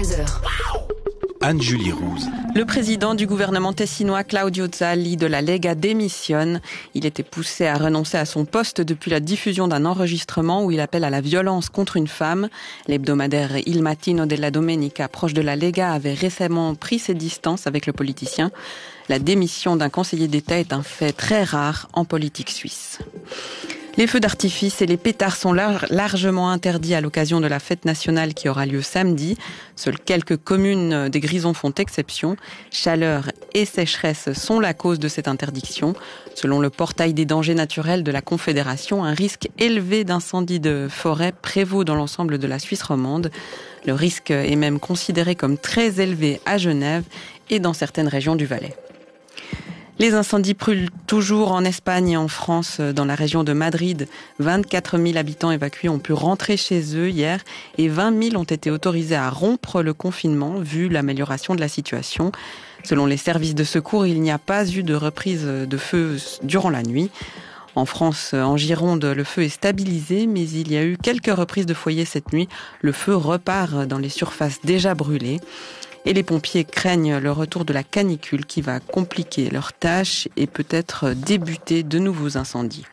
13h. Anne-Julie Rouse. Le président du gouvernement tessinois, Claudio Zalli de la Lega, démissionne. Il était poussé à renoncer à son poste depuis la diffusion d'un enregistrement où il appelle à la violence contre une femme. L'hebdomadaire Il Mattino della Domenica, proche de la Lega, avait récemment pris ses distances avec le politicien. La démission d'un conseiller d'État est un fait très rare en politique suisse. Les feux d'artifice et les pétards sont largement interdits à l'occasion de la fête nationale qui aura lieu samedi. Seules quelques communes des Grisons font exception. Chaleur et sécheresse sont la cause de cette interdiction. Selon le portail des dangers naturels de la Confédération, un risque élevé d'incendie de forêt prévaut dans l'ensemble de la Suisse romande. Le risque est même considéré comme très élevé à Genève et dans certaines régions du Valais. Les incendies brûlent toujours en Espagne et en France. Dans la région de Madrid, 24 000 habitants évacués ont pu rentrer chez eux hier et 20 000 ont été autorisés à rompre le confinement vu l'amélioration de la situation. Selon les services de secours, il n'y a pas eu de reprise de feu durant la nuit. En France, en Gironde, le feu est stabilisé, mais il y a eu quelques reprises de foyers cette nuit. Le feu repart dans les surfaces déjà brûlées. Et les pompiers craignent le retour de la canicule qui va compliquer leur tâche et peut-être débuter de nouveaux incendies.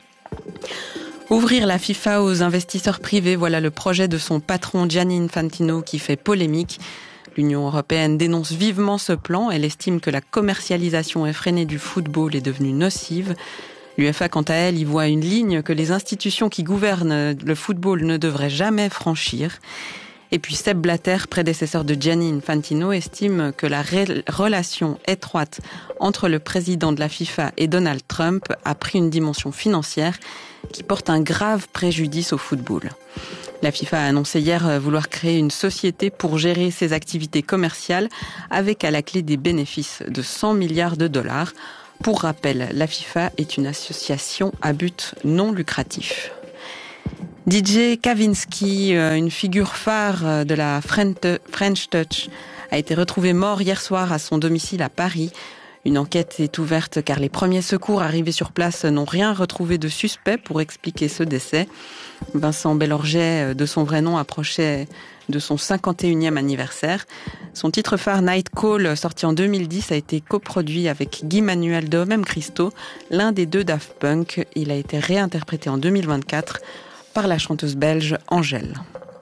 Ouvrir la FIFA aux investisseurs privés, voilà le projet de son patron Gianni Infantino qui fait polémique. L'Union européenne dénonce vivement ce plan. Elle estime que la commercialisation effrénée du football est devenue nocive. L'UEFA, quant à elle, y voit une ligne que les institutions qui gouvernent le football ne devraient jamais franchir. Et puis Sepp Blatter, prédécesseur de Gianni Infantino, estime que la relation étroite entre le président de la FIFA et Donald Trump a pris une dimension financière qui porte un grave préjudice au football. La FIFA a annoncé hier vouloir créer une société pour gérer ses activités commerciales avec à la clé des bénéfices de 100 milliards de dollars. Pour rappel, la FIFA est une association à but non lucratif. DJ Kavinsky, une figure phare de la French Touch, a été retrouvé mort hier soir à son domicile à Paris. Une enquête est ouverte car les premiers secours arrivés sur place n'ont rien retrouvé de suspect pour expliquer ce décès. Vincent Bellorget, de son vrai nom, approchait de son 51e anniversaire. Son titre phare Night Call, sorti en 2010, a été coproduit avec Guy Manuel de Homem Christo, l'un des deux Daft Punk. Il a été réinterprété en 2024 par la chanteuse belge Angèle.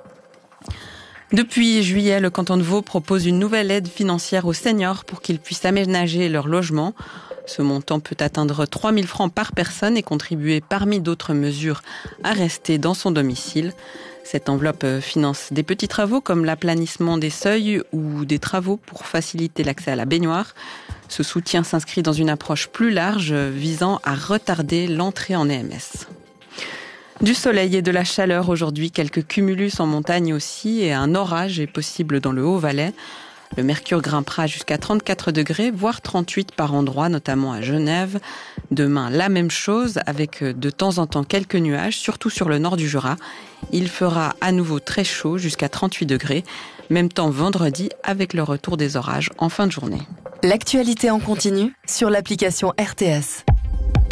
Depuis juillet, le canton de Vaud propose une nouvelle aide financière aux seniors pour qu'ils puissent aménager leur logement. Ce montant peut atteindre 3 000 francs par personne et contribuer parmi d'autres mesures à rester dans son domicile. Cette enveloppe finance des petits travaux comme l'aplanissement des seuils ou des travaux pour faciliter l'accès à la baignoire. Ce soutien s'inscrit dans une approche plus large visant à retarder l'entrée en EMS. Du soleil et de la chaleur aujourd'hui, quelques cumulus en montagne aussi et un orage est possible dans le Haut-Valais. Le mercure grimpera jusqu'à 34 degrés, voire 38 par endroit, notamment à Genève. Demain, la même chose avec de temps en temps quelques nuages, surtout sur le nord du Jura. Il fera à nouveau très chaud jusqu'à 38 degrés. Même temps vendredi avec le retour des orages en fin de journée. L'actualité en continu sur l'application RTS.